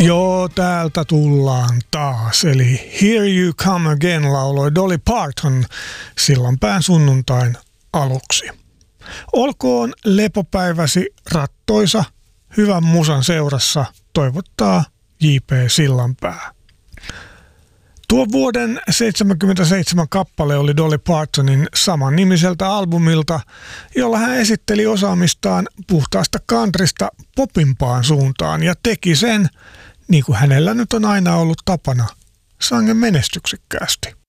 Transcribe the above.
Joo, täältä tullaan taas. Eli Here You Come Again lauloi Dolly Parton Sillanpään sunnuntain aluksi. Olkoon lepopäiväsi rattoisa, hyvän musan seurassa toivottaa J.P. Sillanpää. Tuo vuoden 1977 kappale oli Dolly Partonin saman nimiseltä albumilta, jolla hän esitteli osaamistaan puhtaasta countrysta popimpaan suuntaan ja teki sen, niin kuin hänellä nyt on aina ollut tapana, sangen menestyksekkäästi.